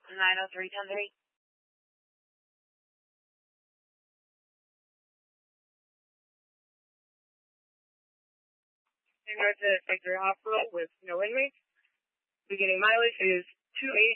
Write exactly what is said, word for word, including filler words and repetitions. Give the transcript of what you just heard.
nine oh three ten three. In order to take your hospital with no inmates. Beginning mileage is two eight.